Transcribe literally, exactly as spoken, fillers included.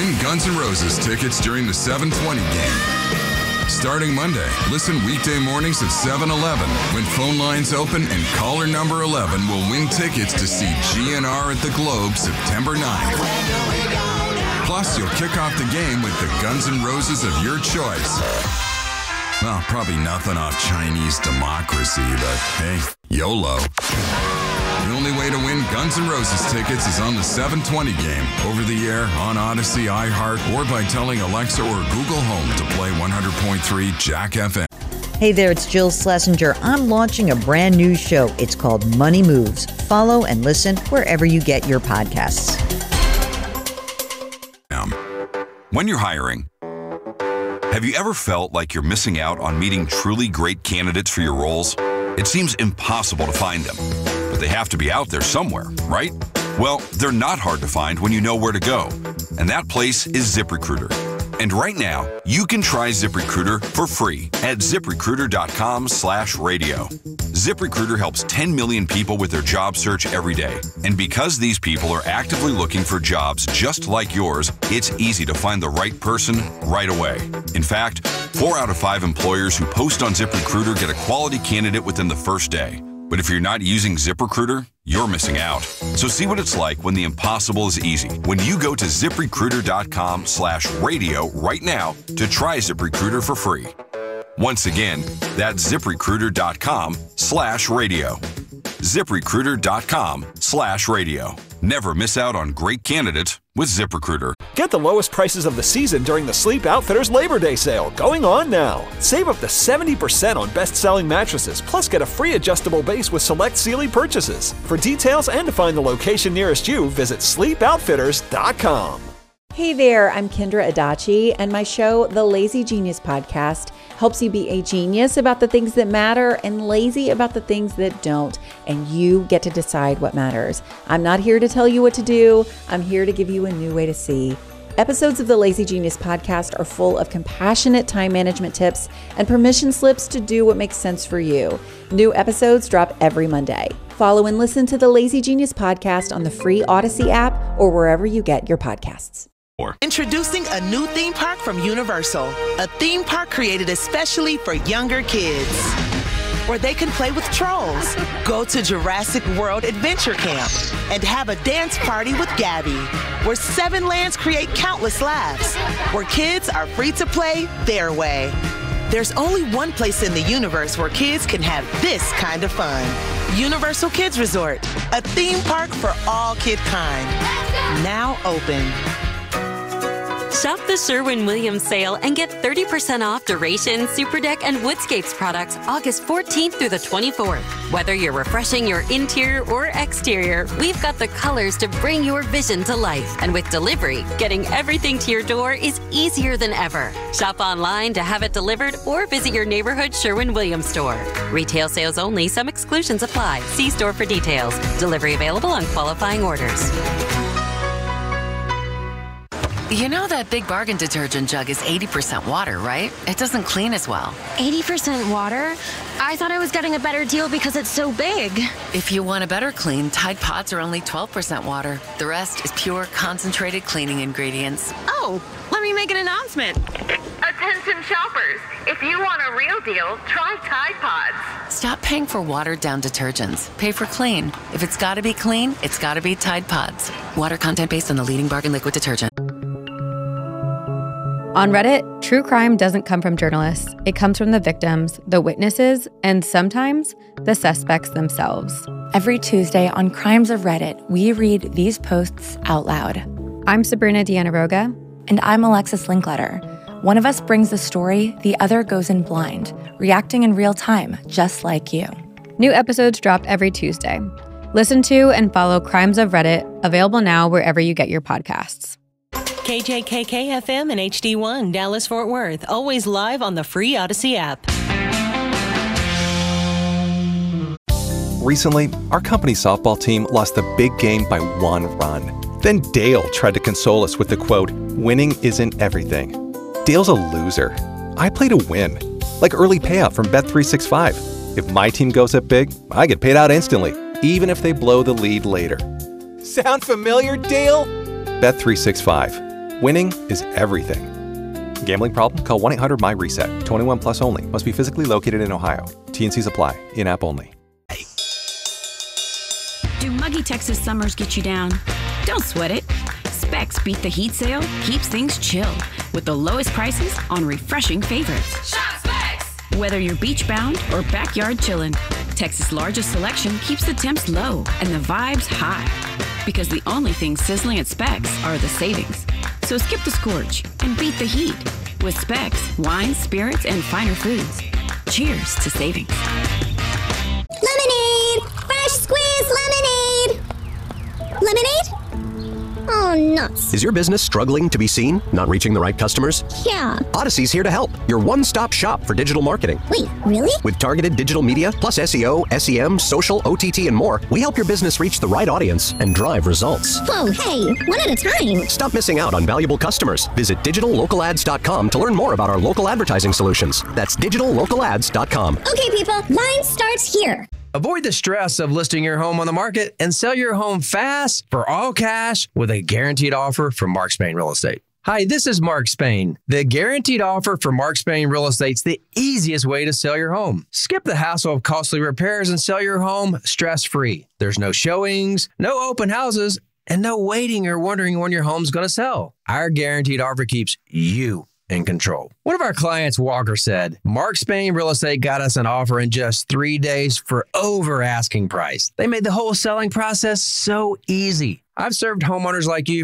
Win Guns N' Roses tickets during the seven twenty game. Starting Monday, listen weekday mornings at seven eleven when phone lines open and caller number eleven will win tickets to see G N R at the Globe September ninth. Plus, you'll kick off the game with the Guns N' Roses of your choice. Well, probably nothing off Chinese Democracy, but hey, YOLO. The only way to win Guns N' Roses tickets is on the seven twenty game, over the air, on Odyssey, iHeart, or by telling Alexa or Google Home to play one hundred point three Jack F M. Hey there, it's Jill Schlesinger. I'm launching a brand new show. It's called Money Moves. Follow and listen wherever you get your podcasts. Um, when you're hiring, have you ever felt like you're missing out on meeting truly great candidates for your roles? It seems impossible to find them, but they have to be out there somewhere, right? Well, they're not hard to find when you know where to go, and that place is ZipRecruiter. And right now, you can try ZipRecruiter for free at ZipRecruiter.com slash radio. ZipRecruiter helps ten million people with their job search every day. And because these people are actively looking for jobs just like yours, it's easy to find the right person right away. In fact, four out of five employers who post on ZipRecruiter get a quality candidate within the first day. But if you're not using ZipRecruiter, you're missing out. So see what it's like when the impossible is easy. When you go to ZipRecruiter.com slash radio right now to try ZipRecruiter for free. Once again, that's ZipRecruiter.com slash radio. ZipRecruiter.com slash radio. Never miss out on great candidates with ZipRecruiter. Get the lowest prices of the season during the Sleep Outfitters Labor Day sale going on now. Save up to seventy percent on best-selling mattresses, plus get a free adjustable base with select Sealy purchases. For details and to find the location nearest you, visit sleep outfitters dot com. Hey there, I'm Kendra Adachi, and my show, The Lazy Genius Podcast, helps you be a genius about the things that matter and lazy about the things that don't, and you get to decide what matters. I'm not here to tell you what to do. I'm here to give you a new way to see. Episodes of the Lazy Genius Podcast are full of compassionate time management tips and permission slips to do what makes sense for you. New episodes drop every Monday. Follow and listen to the Lazy Genius Podcast on the free Odyssey app or wherever you get your podcasts. Introducing a new theme park from Universal, a theme park created especially for younger kids, where they can play with trolls, go to Jurassic World Adventure Camp, and have a dance party with Gabby, where seven lands create countless laughs, where kids are free to play their way. There's only one place in the universe where kids can have this kind of fun. Universal Kids Resort, a theme park for all kid kind. Now open. Shop the Sherwin-Williams sale and get thirty percent off Duration, Superdeck, and Woodscapes products August fourteenth through the twenty-fourth. Whether you're refreshing your interior or exterior, we've got the colors to bring your vision to life. And with delivery, getting everything to your door is easier than ever. Shop online to have it delivered or visit your neighborhood Sherwin-Williams store. Retail sales only. Some exclusions apply. See store for details. Delivery available on qualifying orders. You know that Big Bargain detergent jug is eighty percent water, right? It doesn't clean as well. eighty percent water? I thought I was getting a better deal because it's so big. If you want a better clean, Tide Pods are only twelve percent water. The rest is pure, concentrated cleaning ingredients. Oh, let me make an announcement. Attention shoppers, if you want a real deal, try Tide Pods. Stop paying for watered-down detergents. Pay for clean. If it's gotta be clean, it's gotta be Tide Pods. Water content based on the leading bargain liquid detergent. On Reddit, true crime doesn't come from journalists. It comes from the victims, the witnesses, and sometimes the suspects themselves. Every Tuesday on Crimes of Reddit, we read these posts out loud. I'm Sabrina Dianaroga. And I'm Alexis Linkletter. One of us brings the story, the other goes in blind, reacting in real time, just like you. New episodes drop every Tuesday. Listen to and follow Crimes of Reddit, available now wherever you get your podcasts. K J K K F M and H D one, Dallas-Fort Worth. Always live on the free Odyssey app. Recently, our company softball team lost the big game by one run. Then Dale tried to console us with the quote, "Winning isn't everything." Dale's a loser. I play to win, like early payout from Bet three sixty-five. If my team goes up big, I get paid out instantly, even if they blow the lead later. Sound familiar, Dale? Bet three sixty-five. Winning is everything. Gambling problem? Call one eight hundred my reset. twenty-one plus only. Must be physically located in Ohio. T and Cs apply. In-app only. Do muggy Texas summers get you down? Don't sweat it. Specs Beat the Heat sale keeps things chill with the lowest prices on refreshing favorites. Shop Specs! Whether you're beach bound or backyard chillin', Texas' largest selection keeps the temps low and the vibes high. Because the only things sizzling at Specs are the savings. So skip the scorch and beat the heat with Specs, wines, spirits, and finer foods. Cheers to savings. Lemonade! Fresh squeezed lemonade! Lemonade? Oh, nuts. Is your business struggling to be seen? Not reaching the right customers? Yeah. Odyssey's here to help. Your one-stop shop for digital marketing. Wait, really? With targeted digital media, plus S E O, S E M, social, O T T, and more, we help your business reach the right audience and drive results. Whoa, hey, one at a time. Stop missing out on valuable customers. Visit digital local ads dot com to learn more about our local advertising solutions. That's digital local ads dot com. Okay, people, line starts here. Avoid the stress of listing your home on the market and sell your home fast for all cash with a guaranteed offer from Mark Spain Real Estate. Hi, this is Mark Spain. The guaranteed offer from Mark Spain Real Estate's the easiest way to sell your home. Skip the hassle of costly repairs and sell your home stress-free. There's no showings, no open houses, and no waiting or wondering when your home's going to sell. Our guaranteed offer keeps you in control. One of our clients, Walker, said, Mark Spain Real Estate got us an offer in just three days for over asking price. They made the whole selling process so easy. I've served homeowners like you